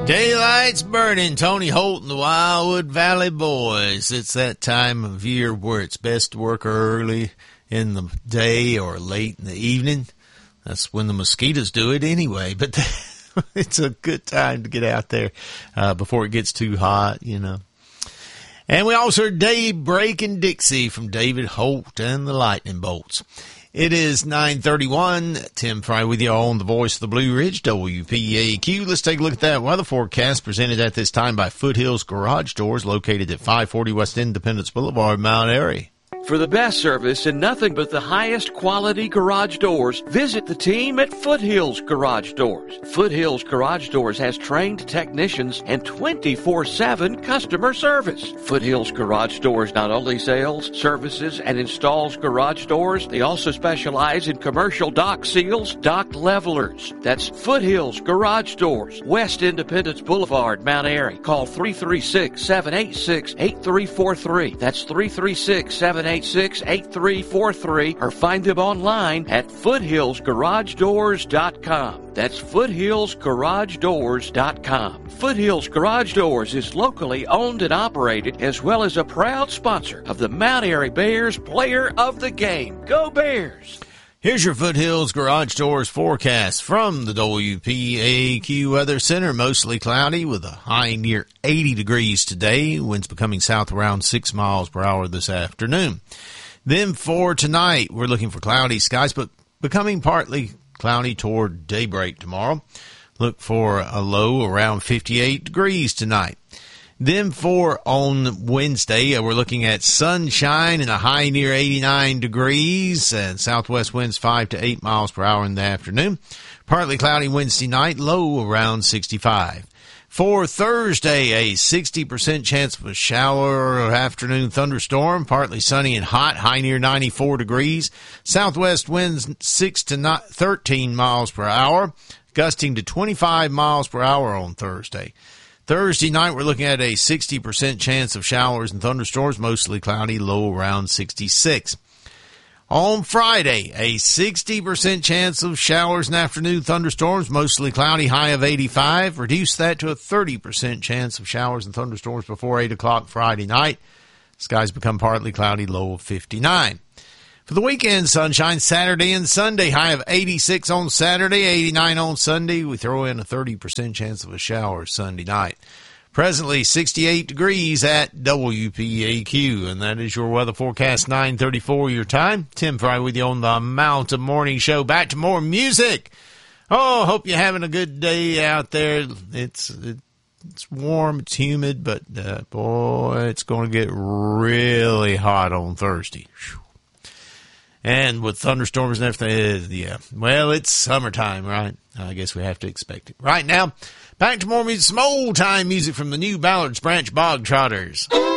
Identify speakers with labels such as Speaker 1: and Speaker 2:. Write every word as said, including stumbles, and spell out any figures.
Speaker 1: Daylight's burning. Tony Holt and the Wildwood Valley Boys. It's that time of year where it's best to work early in the day or late in the evening. That's when the mosquitoes do it anyway, but it's a good time to get out there uh, before it gets too hot, you know. And we also heard Daybreak and Dixie from David Holt and the Lightning Bolts. It is nine thirty-one. Tim Fry with you on the Voice of the Blue Ridge, W P A Q. Let's take a look at that weather forecast presented at this time by Foothills Garage Doors, located at five forty West Independence Boulevard, Mount Airy.
Speaker 2: For the best service and nothing but the highest quality garage doors, visit the team at Foothills Garage Doors. Foothills Garage Doors has trained technicians and twenty-four seven customer service. Foothills Garage Doors not only sells, services, and installs garage doors, they also specialize in commercial dock seals, dock levelers. That's Foothills Garage Doors, West Independence Boulevard, Mount Airy. Call three three six, seven eight six, eight three four three. That's three three six, seven eight six, eight three four three, or find them online at foothills garage doors dot com. That's foothills garage doors dot com. Foothills Garage Doors is locally owned and operated, as well as a proud sponsor of the Mount Airy Bears Player of the Game. Go Bears!
Speaker 1: Here's your Foothills Garage Doors forecast from the W P A Q Weather Center. Mostly cloudy with a high near eighty degrees today. Winds becoming south around six miles per hour this afternoon. Then for tonight, we're looking for cloudy skies, but becoming partly cloudy toward daybreak tomorrow. Look for a low around fifty-eight degrees tonight. Then for on Wednesday, uh, we're looking at sunshine and a high near eighty-nine degrees and southwest winds five to eight miles per hour in the afternoon. Partly cloudy Wednesday night, low around sixty-five. For Thursday, a sixty percent chance of a shower or afternoon thunderstorm, partly sunny and hot, high near ninety-four degrees. Southwest winds six to thirteen miles per hour, gusting to twenty-five miles per hour on Thursday. Thursday night, we're looking at a sixty percent chance of showers and thunderstorms, mostly cloudy, low around sixty-six. On Friday, a sixty percent chance of showers and afternoon thunderstorms, mostly cloudy, high of eighty-five. Reduce that to a thirty percent chance of showers and thunderstorms before eight o'clock Friday night. Skies become partly cloudy, low of fifty-nine. For the weekend, sunshine Saturday and Sunday, high of eighty-six on Saturday, eighty-nine on Sunday. We throw in a thirty percent chance of a shower Sunday night. Presently, sixty-eight degrees at W P A Q, and that is your weather forecast, nine thirty-four your time. Tim Fry with you on the Mountain Morning Show. Back to more music. Oh, hope you're having a good day out there. It's it's warm, it's humid, but uh, boy, it's going to get really hot on Thursday. Whew. And with thunderstorms and everything, yeah. Well, it's summertime, right? I guess we have to expect it. Right now, back to more music, some old-time music from the New Ballards Branch Bog Trotters.